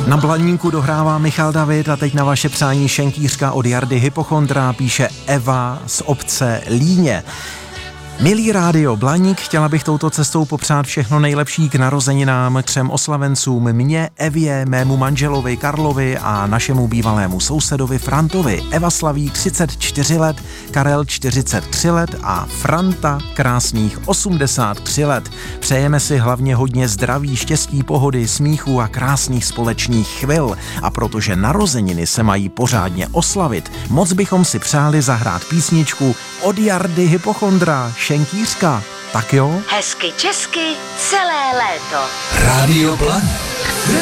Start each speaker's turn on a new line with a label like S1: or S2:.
S1: Na Blaníku dohrává Michal David a teď na vaše přání šenkýřka od Jardy Hypochondra píše Eva z obce Líně. Milý rádio Blaník, chtěla bych touto cestou popřát všechno nejlepší k narozeninám 3 oslavencům, mně, Evě, mému manželovi Karlovi a našemu bývalému sousedovi Frantovi. Eva slaví 34 let, Karel 43 let a Franta krásných 83 let. Přejeme si hlavně hodně zdraví, štěstí, pohody, smíchu a krásných společných chvil. A protože narozeniny se mají pořádně oslavit, moc bychom si přáli zahrát písničku od Jardy Hypochondra, šenkýřka. Tak jo?
S2: Hezky česky celé léto.
S3: Rádio Blaník.